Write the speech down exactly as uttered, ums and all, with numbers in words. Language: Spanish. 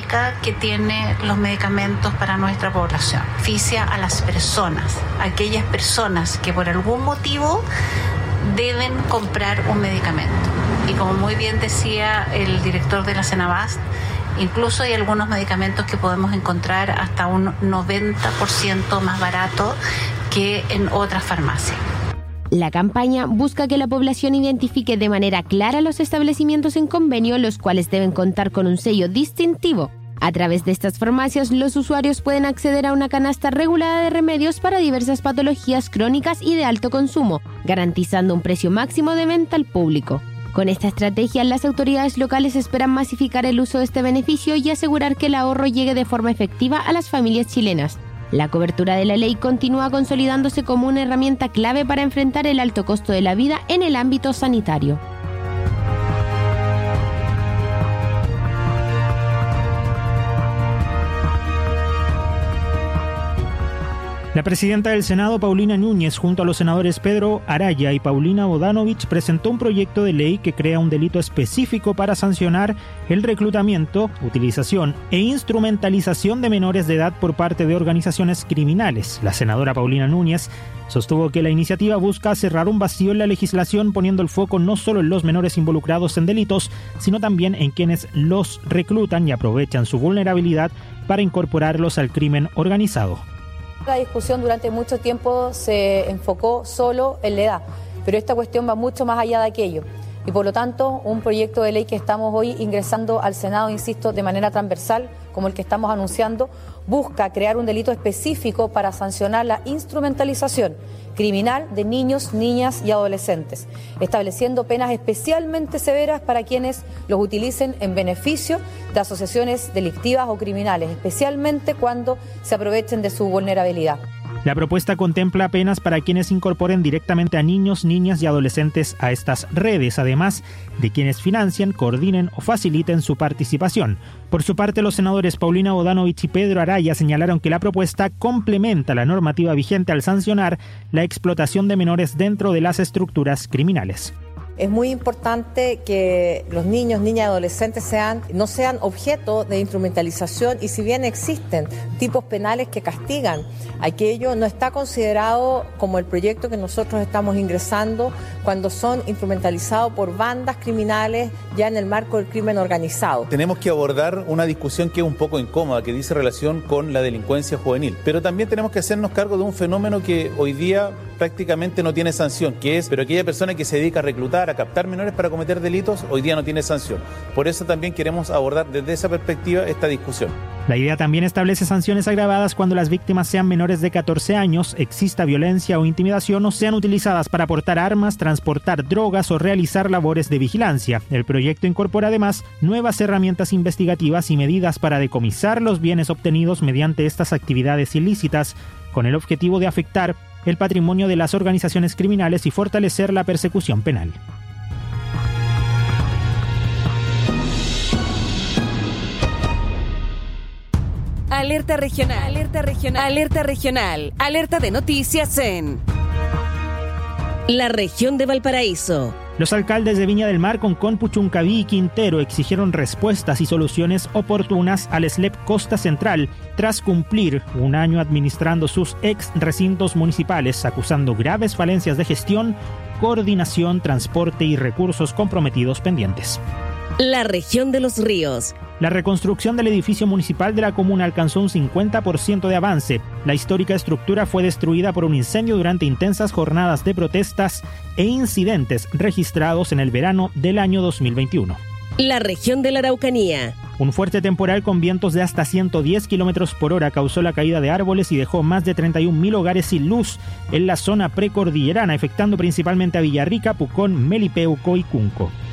pública que tiene los medicamentos para nuestra población. Beneficia a las personas, aquellas personas que por algún motivo deben comprar un medicamento. Y como muy bien decía el director de la Senabast, incluso hay algunos medicamentos que podemos encontrar hasta un noventa por ciento más barato que en otras farmacias. La campaña busca que la población identifique de manera clara los establecimientos en convenio, los cuales deben contar con un sello distintivo. A través de estas farmacias, los usuarios pueden acceder a una canasta regulada de remedios para diversas patologías crónicas y de alto consumo, garantizando un precio máximo de venta al público. Con esta estrategia, las autoridades locales esperan masificar el uso de este beneficio y asegurar que el ahorro llegue de forma efectiva a las familias chilenas. La cobertura de la ley continúa consolidándose como una herramienta clave para enfrentar el alto costo de la vida en el ámbito sanitario. La presidenta del Senado, Paulina Núñez, junto a los senadores Pedro Araya y Paulina Bodanovich, presentó un proyecto de ley que crea un delito específico para sancionar el reclutamiento, utilización e instrumentalización de menores de edad por parte de organizaciones criminales. La senadora Paulina Núñez sostuvo que la iniciativa busca cerrar un vacío en la legislación, poniendo el foco no solo en los menores involucrados en delitos, sino también en quienes los reclutan y aprovechan su vulnerabilidad para incorporarlos al crimen organizado. La discusión durante mucho tiempo se enfocó solo en la edad, pero esta cuestión va mucho más allá de aquello. Y por lo tanto, un proyecto de ley que estamos hoy ingresando al Senado, insisto, de manera transversal, como el que estamos anunciando, busca crear un delito específico para sancionar la instrumentalización criminal de niños, niñas y adolescentes, estableciendo penas especialmente severas para quienes los utilicen en beneficio de asociaciones delictivas o criminales, especialmente cuando se aprovechen de su vulnerabilidad. La propuesta contempla penas para quienes incorporen directamente a niños, niñas y adolescentes a estas redes, además de quienes financien, coordinen o faciliten su participación. Por su parte, los senadores Paulina Bodanovich y Pedro Araya señalaron que la propuesta complementa la normativa vigente al sancionar la explotación de menores dentro de las estructuras criminales. Es muy importante que los niños, niñas y adolescentes sean, no sean objeto de instrumentalización, y si bien existen tipos penales que castigan, aquello no está considerado como el proyecto que nosotros estamos ingresando cuando son instrumentalizados por bandas criminales ya en el marco del crimen organizado. Tenemos que abordar una discusión que es un poco incómoda, que dice relación con la delincuencia juvenil, pero también tenemos que hacernos cargo de un fenómeno que hoy día prácticamente no tiene sanción, que es, pero aquella persona que se dedica a reclutar, a captar menores para cometer delitos, hoy día no tiene sanción. Por eso también queremos abordar desde esa perspectiva esta discusión. La idea también establece sanciones agravadas cuando las víctimas sean menores de catorce años, exista violencia o intimidación o sean utilizadas para portar armas, transportar drogas o realizar labores de vigilancia. El proyecto incorpora además nuevas herramientas investigativas y medidas para decomisar los bienes obtenidos mediante estas actividades ilícitas, con el objetivo de afectar el patrimonio de las organizaciones criminales y fortalecer la persecución penal. Alerta regional, alerta regional, alerta regional, alerta de noticias en la región de Valparaíso. Los alcaldes de Viña del Mar, Concón, Puchuncaví y Quintero exigieron respuestas y soluciones oportunas al S L E P Costa Central tras cumplir un año administrando sus ex recintos municipales, acusando graves falencias de gestión, coordinación, transporte y recursos comprometidos pendientes. La región de los ríos. La reconstrucción del edificio municipal de la comuna alcanzó un cincuenta por ciento de avance. La histórica estructura fue destruida por un incendio durante intensas jornadas de protestas e incidentes registrados en el verano del año dos mil veintiuno. La región de la Araucanía. Un fuerte temporal con vientos de hasta ciento diez kilómetros por hora causó la caída de árboles y dejó más de treinta y un mil hogares sin luz en la zona precordillerana, afectando principalmente a Villarrica, Pucón, Melipeuco y Cunco.